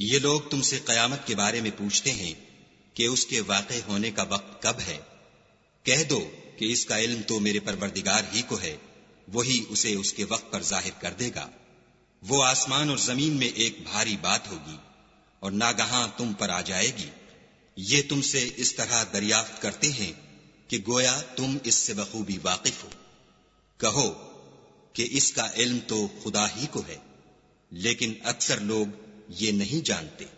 ये लोग तुमसे कयामत के बारे में पूछते हैं कि उसके वाक़े होने का वक्त कब है। कह दो कि इसका इल्म तो मेरे परवरदिगार ही को है, वही उसे उसके वक्त पर जाहिर कर देगा। वो आसमान और जमीन में एक भारी बात होगी और नागहां तुम पर आ जाएगी। ये तुमसे इस तरह दरियाफ्त करते हैं कि गोया तुम इससे बखूबी वाकिफ हो। कहो कि इसका इल्म तो खुदा ही को है, लेकिन अक्सर लोग ये नहीं जानते।